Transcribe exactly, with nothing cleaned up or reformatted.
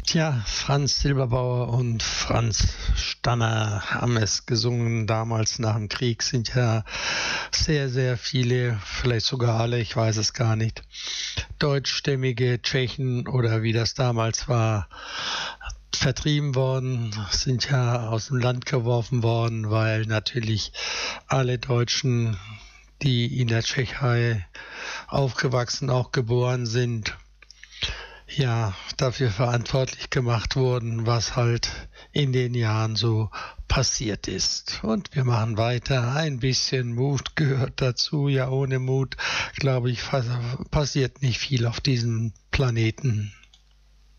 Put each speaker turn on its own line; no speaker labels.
Tja, Franz Silberbauer und Franz Stanner haben es gesungen damals nach dem Krieg, sind ja sehr, sehr viele, vielleicht sogar alle, ich weiß es gar nicht, deutschstämmige Tschechen oder wie das damals war, vertrieben worden, sind ja aus dem Land geworfen worden, weil natürlich alle Deutschen, die in der Tschechei aufgewachsen, auch geboren sind, ja, dafür verantwortlich gemacht wurden, was halt in den Jahren so passiert ist. Und wir machen weiter. Ein bisschen Mut gehört dazu. Ja, ohne Mut, glaube ich, passiert nicht viel auf diesem Planeten.